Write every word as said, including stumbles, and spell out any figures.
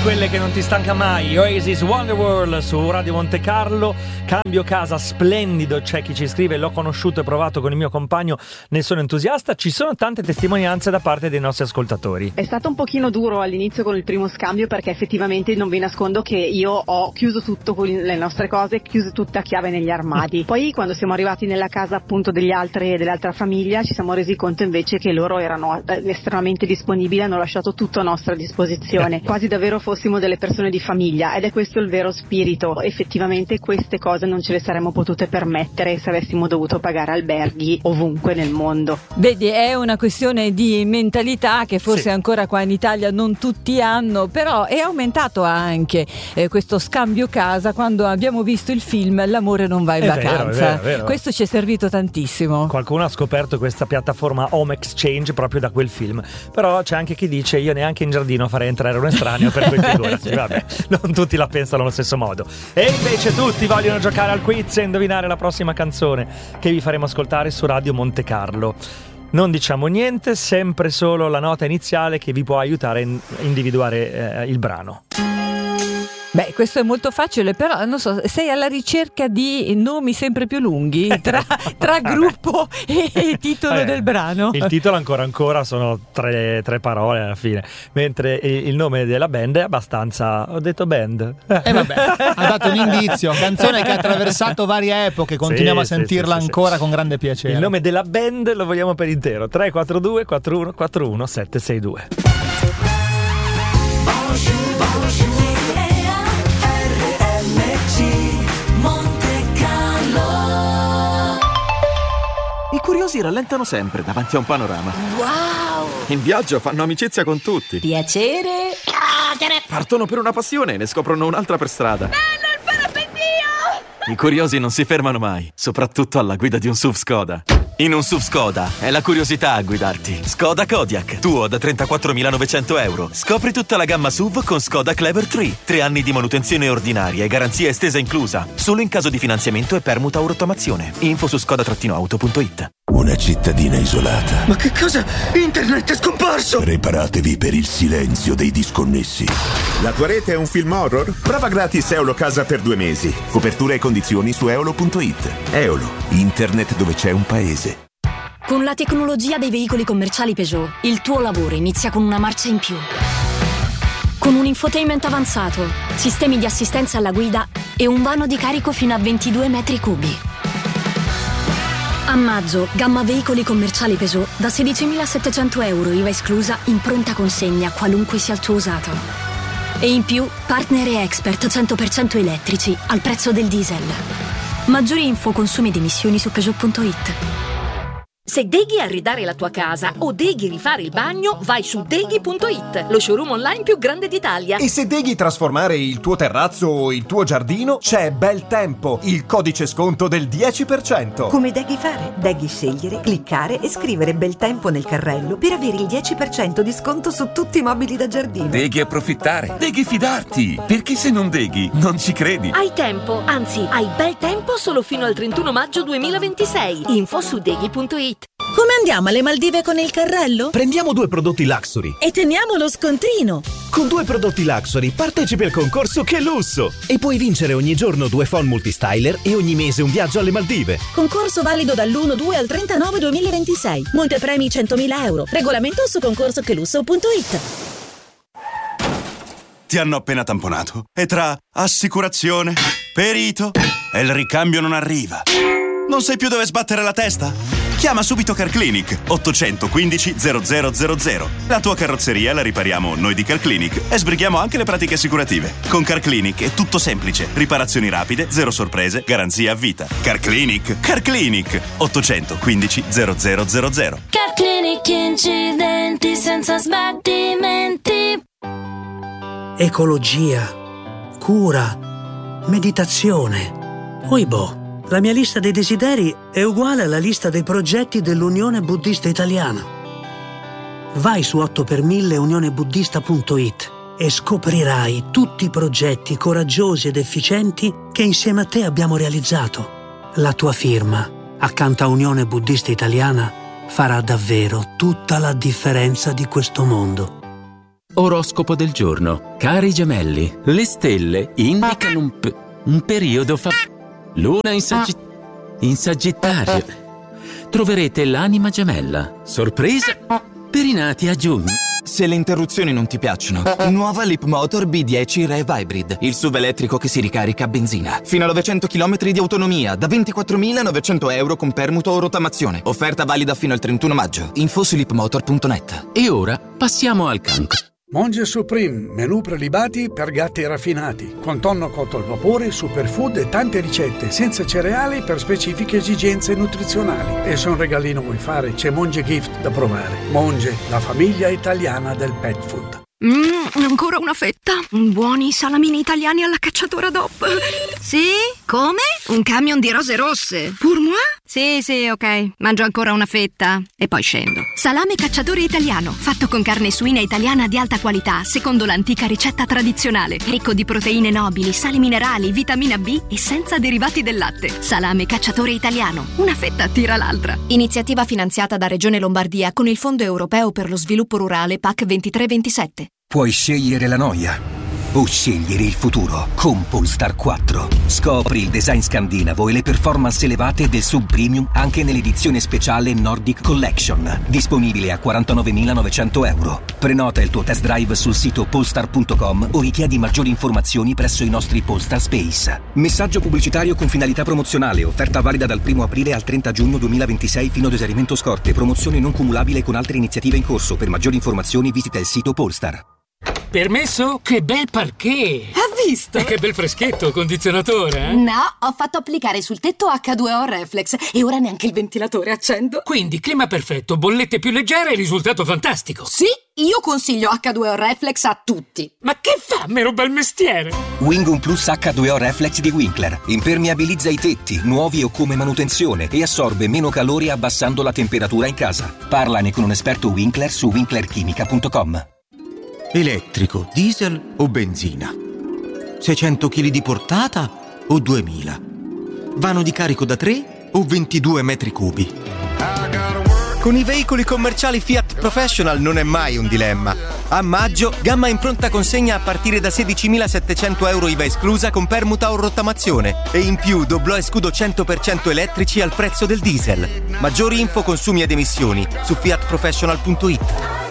quelle che non ti stanca mai. Oasis Wonderworld su Radio Monte Carlo. Cambio casa splendido, c'è chi ci scrive: l'ho conosciuto e provato con il mio compagno, ne sono entusiasta. Ci sono tante testimonianze da parte dei nostri ascoltatori. È stato un pochino duro all'inizio con il primo scambio, perché effettivamente non vi nascondo che io ho chiuso tutto con le nostre cose, chiuso tutta a chiave negli armadi. Poi quando siamo arrivati nella casa appunto degli altri, dell'altra famiglia, ci siamo resi conto invece che loro erano estremamente disponibili, hanno lasciato tutto a nostra disposizione, quasi davvero fossimo delle persone di famiglia, ed è questo il vero spirito. Effettivamente queste cose non ce le saremmo potute permettere se avessimo dovuto pagare alberghi ovunque nel mondo. Vedi, è una questione di mentalità che forse sì. ancora qua in Italia non tutti hanno, però è aumentato anche eh, questo scambio casa quando abbiamo visto il film L'amore non va in è vacanza. Vero, è vero, è vero. Questo ci è servito tantissimo. Qualcuno ha scoperto questa piattaforma Home Exchange proprio da quel film, però c'è anche chi dice: io neanche in giardino farei entrare un estraneo, per cui figurati. Vabbè, non tutti la pensano allo stesso modo. E invece tutti vogliono giocare al quiz e indovinare la prossima canzone che vi faremo ascoltare su Radio Monte Carlo. Non diciamo niente, sempre solo la nota iniziale che vi può aiutare a individuare eh, il brano. Beh, questo è molto facile, però non so, sei alla ricerca di nomi sempre più lunghi tra, tra gruppo e, e titolo eh, del brano. Il titolo ancora ancora sono tre, tre parole alla fine, mentre il nome della band è abbastanza... Ho detto band. E eh vabbè, ha dato un indizio, canzone che ha attraversato varie epoche, continuiamo sì, a sentirla sì, sì, ancora sì. con grande piacere. Il nome della band lo vogliamo per intero: tre quattro due quattro uno quattro uno sette sei due. I curiosi rallentano sempre davanti a un panorama. Wow! In viaggio fanno amicizia con tutti. Piacere. Partono per una passione e ne scoprono un'altra per strada. Bello il parapendio! I curiosi non si fermano mai, soprattutto alla guida di un S U V Skoda. In un S U V Skoda è la curiosità a guidarti. Skoda Kodiaq, tuo da trentaquattromilanovecento euro. Scopri tutta la gamma S U V con Skoda Clever tre. Tre anni di manutenzione ordinaria e garanzia estesa inclusa. Solo in caso di finanziamento e permuta o rottamazione. Info su skoda auto punto it. Una cittadina isolata. Ma che cosa? Internet è scomparso! Preparatevi per il silenzio dei disconnessi. La tua rete è un film horror? Prova gratis Eolo Casa per due mesi. Copertura e condizioni su eolo punto it. Eolo, internet dove c'è un paese. Con la tecnologia dei veicoli commerciali Peugeot, il tuo lavoro inizia con una marcia in più. Con un infotainment avanzato, sistemi di assistenza alla guida e un vano di carico fino a ventidue metri cubi. A maggio, gamma veicoli commerciali Peugeot da sedicimilasettecento euro I V A esclusa in pronta consegna, qualunque sia il tuo usato. E in più, partner e expert cento per cento elettrici al prezzo del diesel. Maggiori info, consumi ed emissioni su Peugeot punto it. Se deghi arredare la tua casa o deghi rifare il bagno, vai su deghi punto it, lo showroom online più grande d'Italia. E se deghi trasformare il tuo terrazzo o il tuo giardino, c'è Bel Tempo, il codice sconto del dieci per cento. Come deghi fare? Deghi scegliere, cliccare e scrivere Bel Tempo nel carrello per avere il dieci per cento di sconto su tutti i mobili da giardino. Deghi approfittare, deghi fidarti, perché se non deghi non ci credi. Hai tempo, anzi hai bel tempo solo fino al trentuno maggio duemilaventisei. Info su deghi punto it. Come andiamo alle Maldive con il carrello? Prendiamo due prodotti Luxury e teniamo lo scontrino. Con due prodotti Luxury partecipi al concorso Che Lusso e puoi vincere ogni giorno due phone multistyler e ogni mese un viaggio alle Maldive. Concorso valido dall'uno due al trentanove duemilaventisei. Montepremi centomila euro. Regolamento su concorso che lusso punto it. Ti hanno appena tamponato e tra assicurazione, perito e il ricambio non arriva. Non sai più dove sbattere la testa? Chiama subito Carclinic ottocentoquindici zero zero zero zero. La tua carrozzeria la ripariamo noi di Carclinic e sbrighiamo anche le pratiche assicurative. Con Carclinic è tutto semplice. Riparazioni rapide, zero sorprese, garanzia a vita. Carclinic, Carclinic ottocentoquindici zero zero zero zero. Carclinic, incidenti senza sbattimenti. Ecologia, cura, meditazione. Oibò. La mia lista dei desideri è uguale alla lista dei progetti dell'Unione Buddista Italiana. Vai su otto per mille unione buddista punto it e scoprirai tutti i progetti coraggiosi ed efficienti che insieme a te abbiamo realizzato. La tua firma, accanto a Unione Buddista Italiana, farà davvero tutta la differenza di questo mondo. Oroscopo del giorno. Cari gemelli, le stelle indicano un, p- un periodo fa... Luna in, saggi- in Sagittario. Troverete l'anima gemella. Sorpresa per i nati a giugno. Se le interruzioni non ti piacciono, nuova Leapmotor B dieci Rev Hybrid, il S U V elettrico che si ricarica a benzina. Fino a novecento chilometri di autonomia, da ventiquattromilanovecento euro con permuto o rottamazione. Offerta valida fino al trentuno maggio. Info su leapmotor punto net. E ora passiamo al cancro. Monge Supreme, menù prelibati per gatti raffinati, con tonno cotto al vapore, superfood e tante ricette, senza cereali per specifiche esigenze nutrizionali. E se un regalino vuoi fare, c'è Monge Gift da provare. Monge, la famiglia italiana del pet food. Mmm, ancora una fetta. Buoni salamini italiani alla cacciatora D O P. Sì? Come? Un camion di rose rosse. Pour moi? Sì, sì, ok. Mangio ancora una fetta e poi scendo. Salame cacciatore italiano, fatto con carne suina italiana di alta qualità, secondo l'antica ricetta tradizionale. Ricco di proteine nobili, sali minerali, vitamina B e senza derivati del latte. Salame cacciatore italiano. Una fetta tira l'altra. Iniziativa finanziata da Regione Lombardia con il Fondo Europeo per lo Sviluppo Rurale P A C ventitré ventisette. Puoi scegliere la noia o scegliere il futuro con Polestar quattro. Scopri il design scandinavo e le performance elevate del sub premium anche nell'edizione speciale Nordic Collection, disponibile a quarantanovemilanovecento euro. Prenota il tuo test drive sul sito polestar punto com o richiedi maggiori informazioni presso i nostri Polestar Space. Messaggio pubblicitario con finalità promozionale, offerta valida dal primo aprile al trenta giugno duemilaventisei fino ad esaurimento scorte, promozione non cumulabile con altre iniziative in corso. Per maggiori informazioni visita il sito Polestar. Permesso? Che bel parquet! Ha visto? E che bel freschetto, condizionatore, eh? No, ho fatto applicare sul tetto acca due o Reflex e ora neanche il ventilatore accendo. Quindi clima perfetto, bollette più leggere e risultato fantastico. Sì, io consiglio acca due o Reflex a tutti. Ma che fa, mero bel mestiere? Wingun Plus acca due o Reflex di Winkler impermeabilizza i tetti, nuovi o come manutenzione, e assorbe meno calore abbassando la temperatura in casa. Parlane con un esperto Winkler su winkler chimica punto com. Elettrico, diesel o benzina? seicento chili di portata o duemila? Vano di carico da tre o ventidue metri cubi? Con i veicoli commerciali Fiat Professional non è mai un dilemma. A maggio, gamma in pronta consegna a partire da sedicimilasettecento euro I V A esclusa con permuta o rottamazione. E in più doblò e scudo cento per cento elettrici al prezzo del diesel. Maggiori info, consumi ed emissioni su fiat professional punto it.